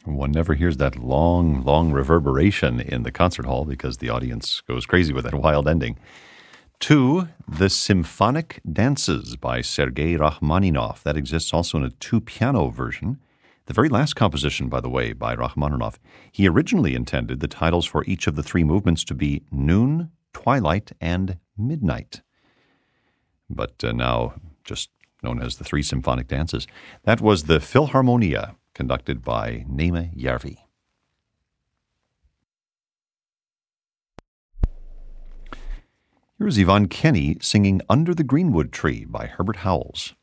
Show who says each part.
Speaker 1: One never hears that long, long reverberation in the concert hall because the audience goes crazy with that wild ending. 2, The Symphonic Dances by Sergei Rachmaninoff. That exists also in a 2-piano version. The very last composition, by the way, by Rachmaninoff. He originally intended the titles for each of the 3 movements to be Noon, Twilight, and Midnight. But now just known as the 3 Symphonic Dances. That was the Philharmonia, conducted by Naima Järvi. Here's Yvonne Kenny singing Under the Greenwood Tree by Herbert Howells.